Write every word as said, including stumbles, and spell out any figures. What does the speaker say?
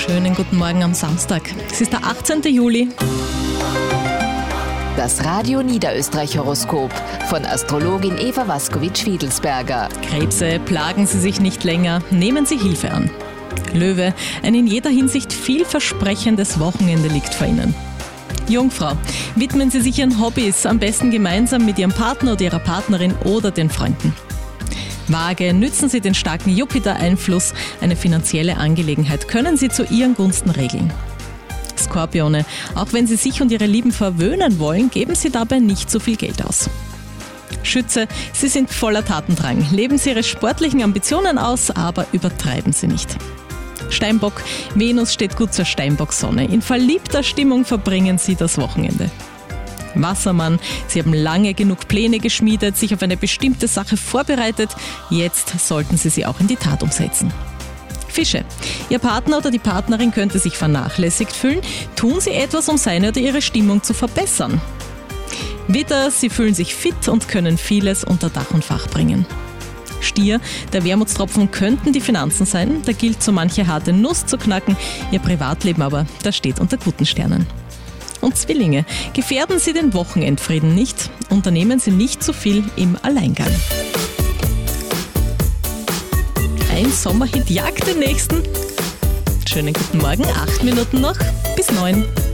Schönen guten Morgen am Samstag. Es ist der achtzehnten Juli. Das Radio Niederösterreich-Horoskop von Astrologin Eva Waskowitsch-Wiedelsberger. Krebse, plagen Sie sich nicht länger, nehmen Sie Hilfe an. Löwe, ein in jeder Hinsicht vielversprechendes Wochenende liegt vor Ihnen. Jungfrau, widmen Sie sich Ihren Hobbys, am besten gemeinsam mit Ihrem Partner oder Ihrer Partnerin oder den Freunden. Waage, nützen Sie den starken Jupiter-Einfluss. Eine finanzielle Angelegenheit können Sie zu Ihren Gunsten regeln. Skorpione, auch wenn Sie sich und Ihre Lieben verwöhnen wollen, geben Sie dabei nicht so viel Geld aus. Schütze, Sie sind voller Tatendrang. Leben Sie Ihre sportlichen Ambitionen aus, aber übertreiben Sie nicht. Steinbock, Venus steht gut zur Steinbock-Sonne. In verliebter Stimmung verbringen Sie das Wochenende. Wassermann, Sie haben lange genug Pläne geschmiedet, sich auf eine bestimmte Sache vorbereitet. Jetzt sollten Sie sie auch in die Tat umsetzen. Fische, Ihr Partner oder die Partnerin könnte sich vernachlässigt fühlen. Tun Sie etwas, um seine oder ihre Stimmung zu verbessern. Widder, Sie fühlen sich fit und können vieles unter Dach und Fach bringen. Stier, der Wermutstropfen könnten die Finanzen sein. Da gilt so manche harte Nuss zu knacken. Ihr Privatleben aber, das steht unter guten Sternen. Und Zwillinge, gefährden Sie den Wochenendfrieden nicht. Unternehmen Sie nicht zu viel im Alleingang. Ein Sommerhit jagt den nächsten. Schönen guten Morgen, acht Minuten noch bis neun.